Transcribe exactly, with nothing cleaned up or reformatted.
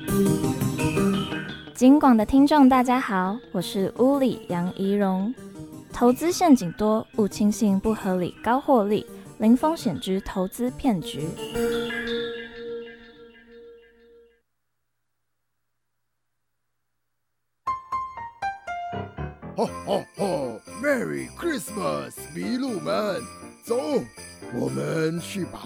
金广的听众大家好，我是乌里杨怡蓉。投资陷阱多，勿轻信不合理高获利，零风险之投资骗局。 吼吼吼 ！Merry Christmas，麋鹿们，走，我们去把